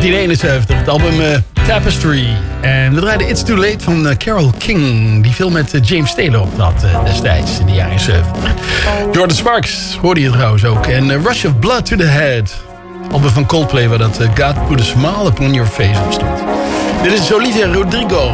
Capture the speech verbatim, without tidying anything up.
negentien eenenzeventig, het album uh, Tapestry. En we draaiden It's Too Late van uh, Carole King, die veel met uh, James Taylor optrad uh, destijds in de jaren zeventig. Jordan Sparks hoorde je trouwens ook. En uh, Rush of Blood to the Head. Album van Coldplay waar dat uh, God Put a Smile Upon Your Face op stond. Dit is Olivia Rodrigo.